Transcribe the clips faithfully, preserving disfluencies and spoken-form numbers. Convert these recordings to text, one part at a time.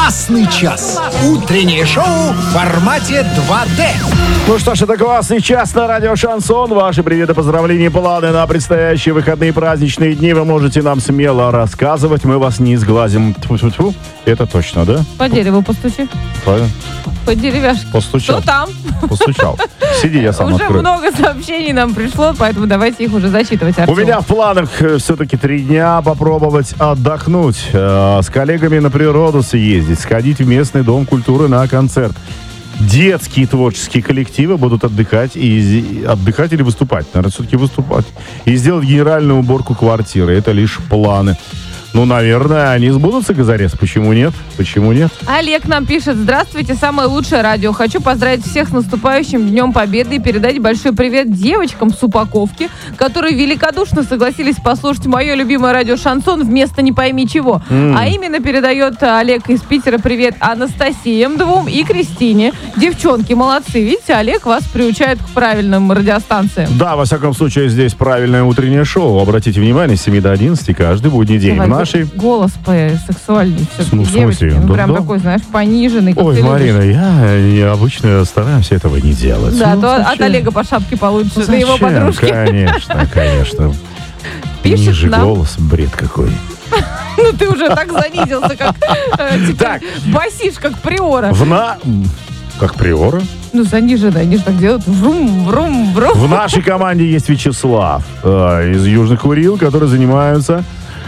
Классный час. Утреннее шоу в формате два дэ. Ну что ж, это классный час на радио Шансон. Ваши приветы, поздравления, планы на предстоящие выходные праздничные дни вы можете нам смело рассказывать. Мы вас не изглазим. Тьфу-тьфу-тьфу. Это точно, да? По дереву постучи. По, По деревяшке. Постучал. Что там? Постучал. Сиди, я сам Уже открою. много сообщений нам пришло, поэтому давайте их уже зачитывать, Артем. У меня в планах э, все-таки три дня попробовать отдохнуть, э, с коллегами на природу съездить, сходить в местный дом культуры на концерт. Детские творческие коллективы будут отдыхать и отдыхать или выступать, наверное, все-таки выступать. И сделать генеральную уборку квартиры. Это лишь планы. Ну, наверное, они сбудутся, Газарес. Почему нет? Почему нет? Олег нам пишет: здравствуйте, самое лучшее радио. Хочу поздравить всех с наступающим Днем Победы и передать большой привет девочкам с упаковки, которые великодушно согласились послушать мое любимое радио Шансон вместо не пойми чего. Mm. А именно передает Олег из Питера привет Анастасии двум и Кристине. Девчонки, молодцы. Видите, Олег вас приучает к правильным радиостанциям. Да, во всяком случае, здесь правильное утреннее шоу. Обратите внимание, с семи до одиннадцати каждый будний день. Давай, нашей... Голос сексуальный все-таки, ну, девочки. Ну, да, прям да. такой, знаешь, пониженный. Как Ой, ты Марина, любишь. я, я обычно стараюсь этого не делать. Да, ну, то зачем? от Олега по шапке получше, Ну, на его зачем? подружке. Конечно, конечно. Пишет Ниже нам. голос, бред какой. Ну, ты уже так занизился, как э, теперь Так. басишь, как приора. В на... Как приора? Ну, заниженный, они же так делают. Врум, врум, врум. В нашей команде есть Вячеслав э, из Южных Курил, который занимается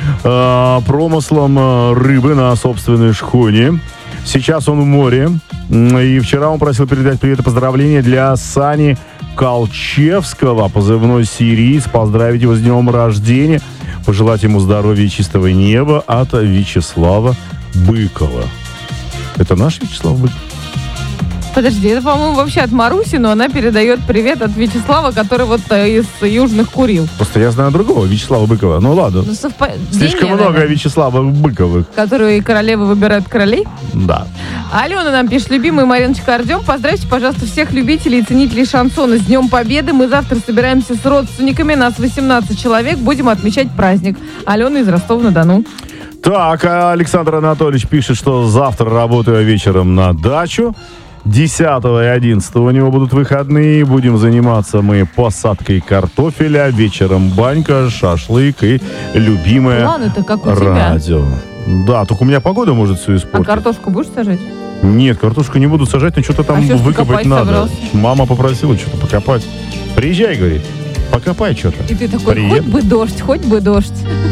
э, промыслом э, рыбы на собственной шхуне. Сейчас он в море. И вчера он просил передать привет и поздравления для Сани Колчевского, позывной Сириец, поздравить его с днем рождения, пожелать ему здоровья и чистого неба от Вячеслава Быкова. Это наш Вячеслав Быков? Подожди, это, по-моему, вообще от Маруси, но она передает привет от Вячеслава, который вот э, из Южных Курил. Просто я знаю другого Вячеслава Быкова. Ну ладно. Ну, совпа- Слишком Гения, много наверное, Вячеслава Быковых. которые королевы выбирают королей. Да. Алена нам пишет: любимый Мариночка, Артем, поздравьте, пожалуйста, всех любителей и ценителей шансона с Днем Победы. Мы завтра собираемся с родственниками, нас восемнадцать человек, будем отмечать праздник. Алена из Ростова-на-Дону. Так, а Александр Анатольевич пишет, что завтра работаю вечером на дачу. десятого и одиннадцатого у него будут выходные. Будем заниматься мы посадкой картофеля. Вечером банька, шашлык и любимое Планы-то как у тебя. радио. Да, только у меня погода может все А испортить. картошку будешь сажать? Нет, картошку не буду сажать, но что-то там А что ж ты выкопать копать надо. собрался? Мама попросила что-то покопать. Приезжай, говорит, покопай что-то. И ты такой: Приеду. хоть бы дождь, хоть бы дождь.